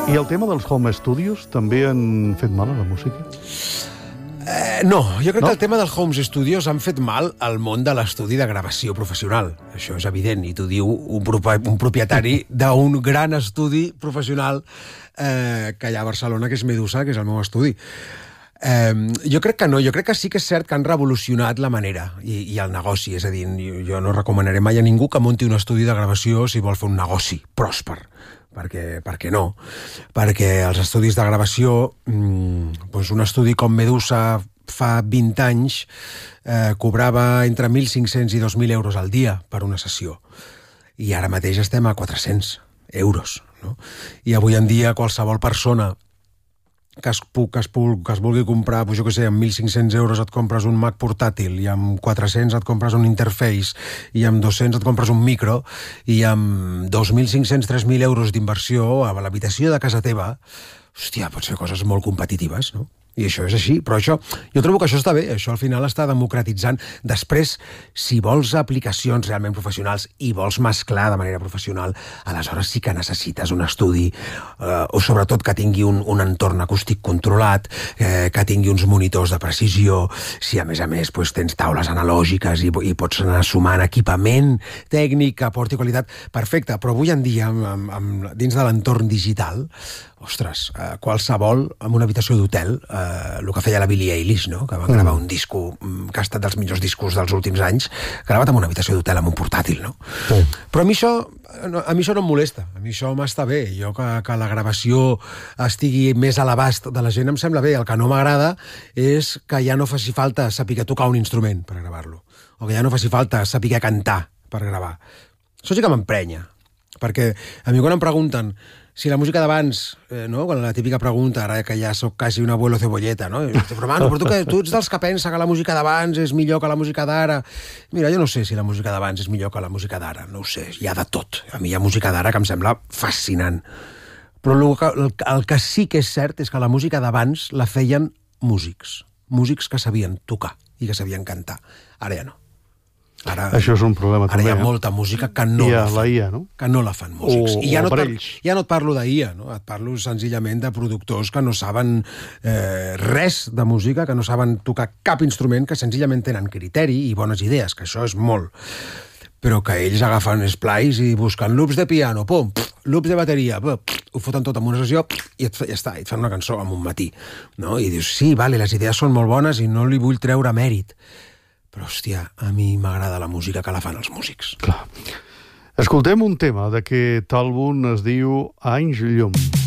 I el tema dels home studios també han fet mal a la música? No, jo crec que el tema dels home studios han fet mal al món de l'estudi de gravació professional. Això és evident, i t'ho diu un propietari d'un gran estudi professional que hi ha a Barcelona, que és Medusa, que és el meu estudi. Jo crec que no, jo crec que sí que és cert que han revolucionat la manera i el negoci, és a dir, jo no recomanaré mai a ningú que munti un estudi de gravació si vol fer un negoci pròsper, perquè no, perquè els estudis de gravació, doncs un estudi com Medusa fa 20 anys cobrava entre 1.500 i 2.000 euros al dia per una sessió, i ara mateix estem a 400 euros, no? I avui en dia qualsevol persona que es vulgui comprar, jo què sé, amb 1.500 euros et compres un Mac portàtil, i amb 400 et compres un interface, i amb 200 et compres un micro, i amb 2.500, 3.000 euros d'inversió a l'habitació de casa teva, hòstia, pot ser coses molt competitives, no? I això és així, però això, jo trobo que això està bé, això al final està democratitzant. Després, si vols aplicacions realment professionals i vols mesclar de manera professional, aleshores sí que necessites un estudi, o sobretot que tingui un entorn acústic controlat, que tingui uns monitors de precisió, si a més tens taules analògiques i pots anar sumant equipament tècnic que aporti qualitat, perfecte, però avui en dia, dins de l'entorn digital, ostres, qualsevol, en una habitació d'hotel, el que feia la Billie Eilish, no? Que va gravar un disco que ha estat dels millors discos dels últims anys, gravat en una habitació d'hotel amb un portàtil, no? Sí. Però a mi això no em molesta, a mi això m'està bé. Jo que la gravació estigui més a l'abast de la gent em sembla bé. El que no m'agrada és que ja no faci falta saber tocar un instrument per gravar-lo, o que ja no faci falta saber cantar per gravar. Això sí que m'emprenya, perquè a mi quan em pregunten si la música d'abans, no? Quan la típica pregunta, ara que ja soc quasi un abuelo cebolleta, no? Però, mano, però tu ets dels que pensa que la música d'abans és millor que la música d'ara. Mira, jo no sé si la música d'abans és millor que la música d'ara, no ho sé, hi ha de tot. A mi hi ha música d'ara que em sembla fascinant. Però el que sí que és cert és que la música d'abans la feien músics que sabien tocar i que sabien cantar. Ara ja no. Això és un problema també. Ara hi ha molta música que no la fan. La IA, no? Que no la fan músics. I ja no et parlo d'IA, no? Et parlo senzillament de productors que no saben res de música, que no saben tocar cap instrument, que senzillament tenen criteri i bones idees, que això és molt. Però que ells agafen splice i busquen loops de piano, pum, loops de bateria, ho foten tot en una sessió i ja està, i et fan una cançó en un matí, no? I dius, sí, vale, les idees són molt bones i no li vull treure mèrit. Però, hòstia, a mi m'agrada la música que la fan els músics. Clar. Escoltem un tema d'aquest àlbum, es diu Anys Llum.